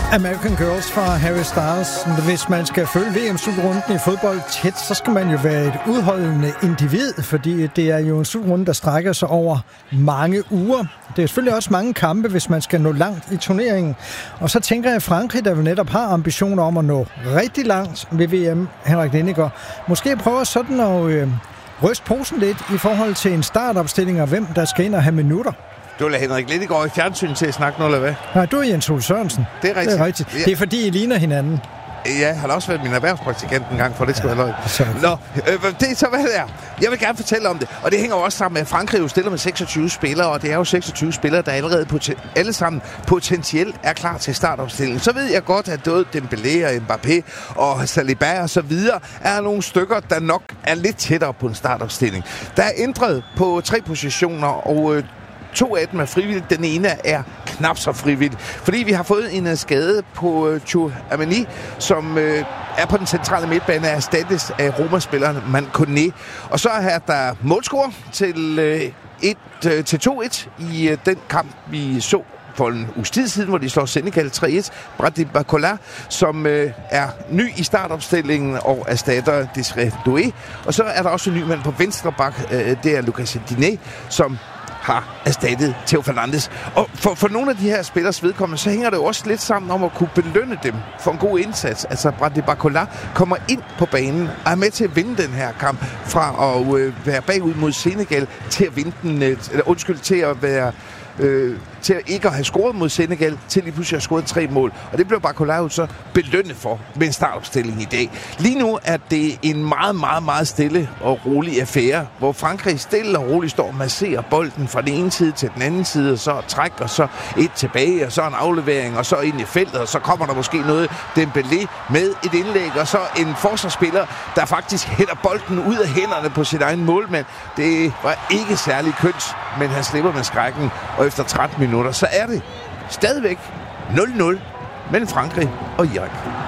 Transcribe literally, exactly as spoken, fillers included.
American Girls fra Harry Styles. Hvis man skal følge V M-slutrunden i fodbold tæt, så skal man jo være et udholdende individ, fordi det er jo en slutrunde, der strækker sig over mange uger. Det er selvfølgelig også mange kampe, hvis man skal nå langt i turneringen. Og så tænker jeg, at Frankrig, der jo netop har ambitioner om at nå rigtig langt ved V M, Henrik Lindegaard, måske prøver sådan at øh, ryste posen lidt i forhold til en startopstilling og hvem der skal ind og have minutter. Du vil have Henrik Lindegaard i fjernsyn til at snakke noget, eller hvad? Nej, du er Jens Ole Sørensen. Det er rigtigt. Det er, rigtigt. Ja. Det er fordi, I ligner hinanden. Ja, han har også været min erhvervspraktikant en gang, for det skal ja, være løgn. Nå, øh, det er så, hvad det er. Jeg vil gerne fortælle om det. Og det hænger jo også sammen med, at Frankrig jo stiller med seksogtyve spillere, og det er jo seksogtyve spillere, der allerede poten- alle sammen potentielt er klar til startopstillingen. Så ved jeg godt, at både Dembélé og Mbappé og Saliba og så videre er nogle stykker, der nok er lidt tættere på en startopstilling. Der er ændret på tre positioner, og øh, to af dem er frivilligt. Den ene er knap så frivilligt. Fordi vi har fået en skade på uh, Tchouaméni, som uh, er på den centrale midtbane, er erstattes af Roma-spilleren Mancone. Og så er der målscore til, uh, et, uh, til to-et i uh, den kamp, vi så for en uges tid siden, hvor de slår Senegal tre-et. Brady Bacola, som øh, er ny i startopstillingen og erstatter Desiré Doué. Og så er der også en ny mand på venstre bak, øh, det er Lucas Diné, som har erstattet Theo Fernandes. Og for, for nogle af de her spillers vedkommende, så hænger det jo også lidt sammen om at kunne belønne dem for en god indsats. Altså, Brady Bacola kommer ind på banen og er med til at vinde den her kamp fra at øh, være bagud mod Senegal til at vinde den, øh, eller undskyld, til at være Øh, til at ikke at have scoret mod Senegal, til lige pludselig at have scoret tre mål. Og det blev Bacola jo så belønnet for med en startopstilling i dag. Lige nu er det en meget, meget, meget stille og rolig affære, hvor Frankrig stille og roligt står og masserer bolden fra den ene side til den anden side, og så træk, og så et tilbage, og så en aflevering, og så ind i feltet, og så kommer der måske noget Dembélé med et indlæg, og så en forsvarsspiller, der faktisk hætter bolden ud af hænderne på sit egen målmand. Det var ikke særlig kønt, men han slipper med skrækken, og efter tretten minutter, så er det stadigvæk nul nul mellem Frankrig og Irak.